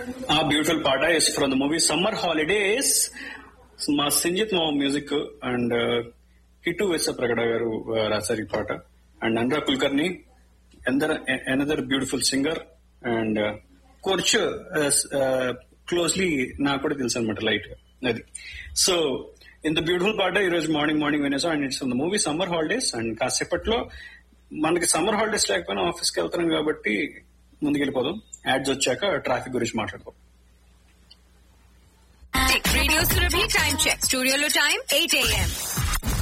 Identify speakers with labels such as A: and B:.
A: ఆ బ్యూటిఫుల్ పాట is from the movie summer holidays. మా సంజిత్ మా మ్యూజిక్ అండ్ కిట్టు వెస్సప్రగడ గారు రాశారు ఈ పాట. And Anurag Kulkarni another beautiful singer and కొంచెం క్లోజ్లీ నాకు కూడా తెలుసు అనమాట లైట్ గా అది. సో ఇంత బ్యూటిఫుల్ పాట ఈ రోజు morning వినేసాం. And it's the movie summer holidays. And కాసేపట్లో మనకి సమ్మర్ హాలిడేస్ లేకపోయినా ఆఫీస్కి వెళ్తున్నాం కాబట్టి ముందుకెళ్ళిపోదాం. యాడ్స్ వచ్చాక ట్రాఫిక్ గురించి మాట్లాడుకోం.
B: Radio Surabhi time check. స్టూడియోలో టైం 8 AM.